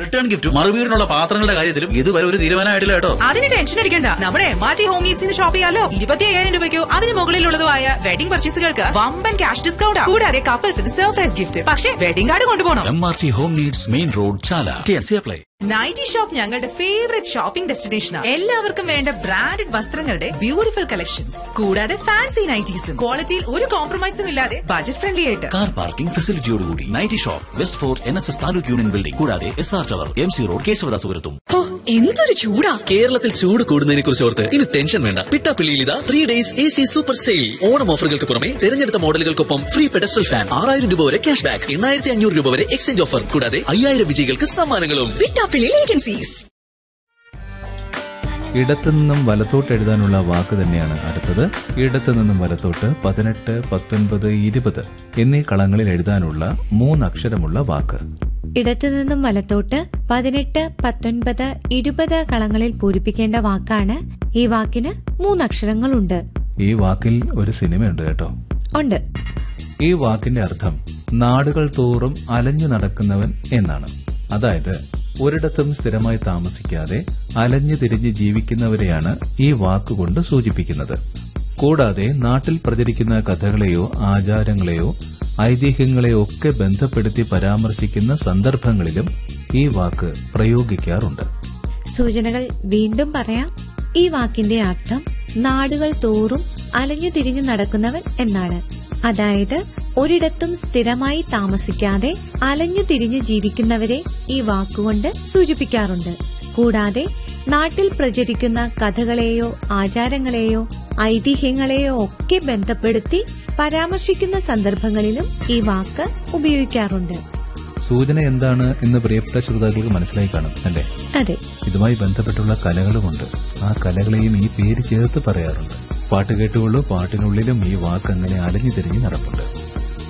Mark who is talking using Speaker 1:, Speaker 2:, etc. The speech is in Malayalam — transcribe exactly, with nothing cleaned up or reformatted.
Speaker 1: റിട്ടേൺ ഗിഫ്റ്റും മറുവീടിനുള്ള പാത്രങ്ങളുടെ കാര്യത്തിലും ഇതുവരെ ഒരു തീരുമാനമായിട്ടില്ല കേട്ടോ.
Speaker 2: അതിന് ടെൻഷൻ അടിക്കണ്ട. നമ്മുടെ M R T home നീഡ്സിന് shop ചെയ്യാലോ. ഇരുപത്തി അയ്യായിരം രൂപയ്ക്കോ അതിന് മുകളിലുള്ളതുമായ വെഡിംഗ് പർച്ചേസുകൾക്ക് വമ്പൻ ക്യാഷ് ഡിസ്കൗണ്ട്. കൂടാതെ കപ്പിൾസിന് സർപ്രൈസ് ഗിഫ്റ്റ്. പക്ഷേ വെഡിംഗ് കാർഡ് കൊണ്ടുപോകണം.
Speaker 1: M R T home needs, main road, ചാല. T N C apply.
Speaker 2: Nightie shop ഞങ്ങളുടെ ഫേവറേറ്റ് ഷോപ്പിംഗ് ഡെസ്റ്റിനേഷനാണ്. എല്ലാവർക്കും വേണ്ട ബ്രാൻഡഡ് വസ്ത്രങ്ങളുടെ ബ്യൂട്ടിഫുൾ കളക്ഷൻസ്, കൂടാതെ ഫാൻസി നൈറ്റീസും ക്വാളിറ്റിയിൽ ഒരു കോംപ്രമൈസും ഇല്ലാതെ ബജറ്റ് ഫ്രണ്ട്ലി ആയിട്ട്.
Speaker 1: Car parking ഫെസിലിറ്റിയോടുകൂടി nightie shop, west fort N S S taluk union building, കൂടാതെ S R tower, M C road, കേശവദാസുപുരത്തും.
Speaker 3: എന്തൊരു ചൂടാ!
Speaker 4: കേരളത്തിൽ ചൂട് കൂടുന്നതിനെ കുറിച്ച് ഓർത്ത് ഇനി ടെൻഷൻ വേണ്ട. പിട്ടാപ്പിള്ളിയിൽ ഇതാ three days A C super sale. Onam ഓഫറുകൾക്ക് പുറമെ തിരഞ്ഞെടുത്ത മോഡലുകൾക്കൊപ്പം ഫ്രീ പെഡസ്റ്റൽ ഫാൻ, ആറായിരം രൂപ വരെ ക്യാഷ് ബാക്ക്, എണ്ണായിരത്തി അഞ്ഞൂറ് രൂപ വരെ എക്സ്ചേഞ്ച് ഓഫർ, കൂടാതെ അയ്യായിരം വിജയികൾക്ക് സമ്മാനങ്ങളും.
Speaker 3: പിട്ടാപ്പിള്ളി ഏജൻസീസ്.
Speaker 5: ഇടത്തുനിന്നും വലത്തോട്ട് എഴുതാനുള്ള വാക്ക് തന്നെയാണ് അടുത്തത്. ഇടത്തുനിന്നും വലത്തോട്ട് പതിനെട്ട്, പത്തൊൻപത്, ഇരുപത് എന്നീ കളങ്ങളിൽ എഴുതാനുള്ള മൂന്നക്ഷരമുള്ള വാക്ക്.
Speaker 6: ഇടത്തുനിന്നും വലത്തോട്ട് പതിനെട്ട്, പത്തൊൻപത്, ഇരുപത് കളങ്ങളിൽ പൂരിപ്പിക്കേണ്ട വാക്കാണ്. ഈ വാക്കിന് മൂന്നക്ഷരങ്ങളുണ്ട്.
Speaker 5: ഈ വാക്കിൽ ഒരു സിനിമയുണ്ട് കേട്ടോ.
Speaker 6: ഉണ്ട്.
Speaker 5: ഈ വാക്കിന്റെ അർത്ഥം നാടുകൾ തോറും അലഞ്ഞു നടക്കുന്നവൻ എന്നാണ്. അതായത് ഒരിടത്തും സ്ഥിരമായി താമസിക്കാതെ അലഞ്ഞു തിരിഞ്ഞ് ജീവിക്കുന്നവരെയാണ് ഈ വാക്കുകൊണ്ട് സൂചിപ്പിക്കുന്നത്. കൂടാതെ നാട്ടിൽ പ്രചരിക്കുന്ന കഥകളെയോ ആചാരങ്ങളെയോ ഐതിഹ്യങ്ങളെയോ ഒക്കെ ബന്ധപ്പെടുത്തി പരാമർശിക്കുന്ന സന്ദർഭങ്ങളിലും ഈ വാക്ക് പ്രയോഗിക്കാറുണ്ട്.
Speaker 6: സൂചനകൾ വീണ്ടും പറയാം. ഈ വാക്കിന്റെ അർത്ഥം നാടുകൾ തോറും അലഞ്ഞു തിരിഞ്ഞു നടക്കുന്നവൻ എന്നാണ്. അതായത് ഒരിടത്തും സ്ഥിരമായി താമസിക്കാതെ അലഞ്ഞു തിരിഞ്ഞു ജീവിക്കുന്നവരെ ഈ വാക്കുകൊണ്ട് സൂചിപ്പിക്കാറുണ്ട്. കൂടാതെ നാട്ടിൽ പ്രചരിക്കുന്ന കഥകളെയോ ആചാരങ്ങളെയോ ഐതിഹ്യങ്ങളെയോ ഒക്കെ ബന്ധപ്പെടുത്തി പരാമർശിക്കുന്ന സന്ദർഭങ്ങളിലും ഈ വാക്ക് ഉപയോഗിക്കാറുണ്ട്.
Speaker 5: സൂചന എന്താണ് എന്ന് പ്രിയപ്പെട്ട ശ്രോതാക്കൾക്ക് മനസ്സിലായി കാണും അല്ലേ?
Speaker 6: അതെ.
Speaker 5: ഇതുമായി ബന്ധപ്പെട്ടുള്ള കലകളുമുണ്ട്. ആ കലകളെയും ഈ പേര് ചേർത്ത് പറയാറുണ്ട്. പാട്ട് കേട്ടുകൊള്ളൂ, പാട്ടിനുള്ളിലും ഈ വാക്ക് അങ്ങനെ അലഞ്ഞു തിരിഞ്ഞ് നടപ്പുണ്ട്.